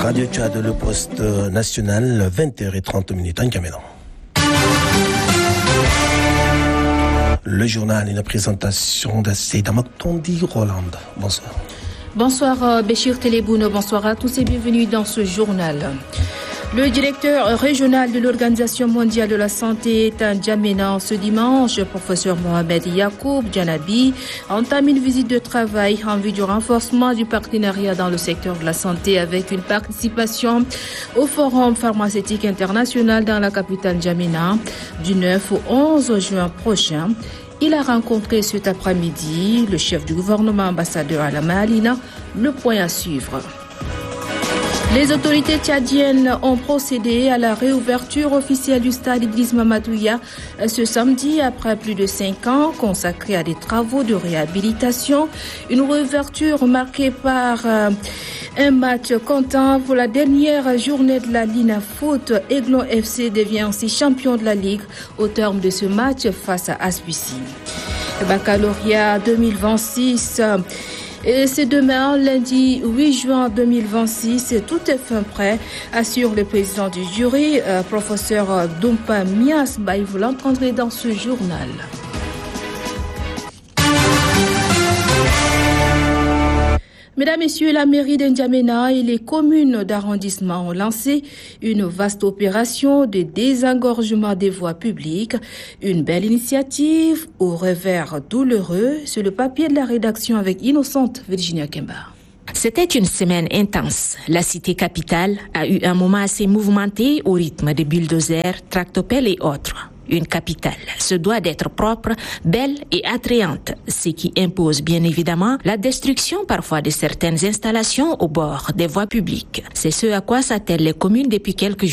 Radio Tchad, le poste national, 20h30 en N'Djamena. Le journal et la présentation d'Asseïda Maktondi Roland. Bonsoir. Bonsoir Béchir Téléboune, bonsoir à tous et bienvenue dans ce journal. Le directeur régional de l'Organisation mondiale de la santé est à N'Djamena ce dimanche. Professeur Mohamed Yacoub Djanabi entame une visite de travail en vue du renforcement du partenariat dans le secteur de la santé avec une participation au Forum pharmaceutique international dans la capitale N'Djamena du 9 au 11 juin prochain. Il a rencontré cet après-midi le chef du gouvernement, ambassadeur Alama Alina. Le point à suivre. Les autorités tchadiennes ont procédé à la réouverture officielle du stade Idriss Mamadouya ce samedi après plus de 5 ans consacrés à des travaux de réhabilitation. Une réouverture marquée par un match comptant pour la dernière journée de la Lina Foot. Aiglon FC devient ainsi champion de la Ligue au terme de ce match face à Aspici. Le baccalauréat 2026... Et c'est demain, lundi 8 juin 2026, tout est fin prêt, assure le président du jury, professeur Dompa Mias. Vous l'entendrez dans ce journal. Mesdames, Messieurs, la mairie d'N'Djamena et les communes d'arrondissement ont lancé une vaste opération de désengorgement des voies publiques. Une belle initiative au revers douloureux. Sur le papier de la rédaction avec Innocente Virginia Kemba. C'était une semaine intense. La cité capitale a eu un moment assez mouvementé au rythme de bulldozers, tractopelles et autres. Une capitale se doit d'être propre, belle et attrayante, ce qui impose bien évidemment la destruction parfois de certaines installations au bord des voies publiques. C'est ce à quoi s'attellent les communes depuis quelques jours.